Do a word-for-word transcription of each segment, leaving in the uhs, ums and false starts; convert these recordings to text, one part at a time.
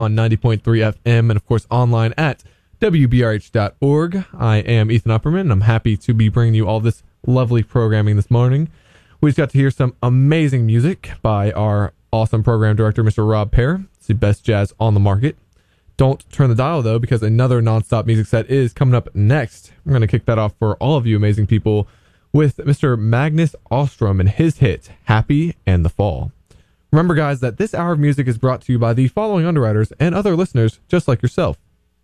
on ninety point three F M, and of course online at W B R H dot org. I am Ethan Upperman, and I'm happy to be bringing you all this lovely programming this morning. We just got to hear some amazing music by our awesome program director, Mister Rob Pear. It's the best jazz on the market. Don't turn the dial, though, because another nonstop music set is coming up next. I'm going to kick that off for all of you amazing people with Mister Magnus Ostrom and his hit, Happy and the Fall. Remember, guys, that this hour of music is brought to you by the following underwriters and other listeners just like yourself.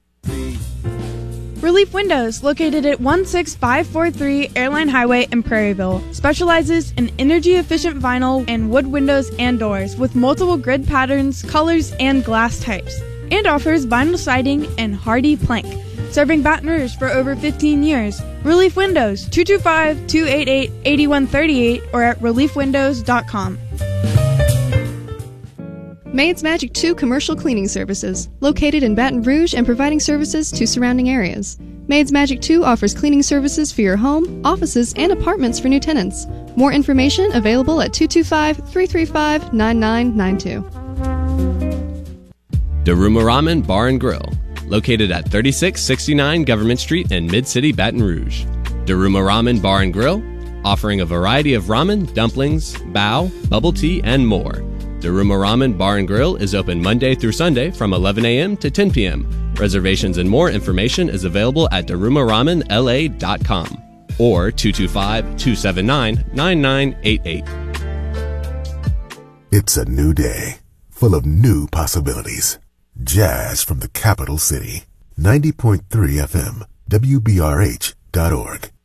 Relief Windows, located at one six five four three Airline Highway in Prairieville, specializes in energy-efficient vinyl and wood windows and doors with multiple grid patterns, colors, and glass types, and offers vinyl siding and hardy plank. Serving Baton Rouge for over fifteen years. Relief Windows, two two five, two eight eight, eight one three eight or at relief windows dot com. Maids Magic two Commercial Cleaning Services, located in Baton Rouge and providing services to surrounding areas. Maids Magic two offers cleaning services for your home, offices, and apartments for new tenants. More information available at two two five, three three five, nine nine nine two. Daruma Ramen Bar and Grill, located at thirty-six sixty-nine Government Street in Mid-City, Baton Rouge. Daruma Ramen Bar and Grill, offering a variety of ramen, dumplings, bao, bubble tea, and more. Daruma Ramen Bar and Grill is open Monday through Sunday from eleven a.m. to ten p.m. Reservations and more information is available at daruma ramen l a dot com or two two five, two seven nine, nine nine eight eight. It's a new day, full of new possibilities. Jazz from the capital city. ninety point three F M, W B R H dot org.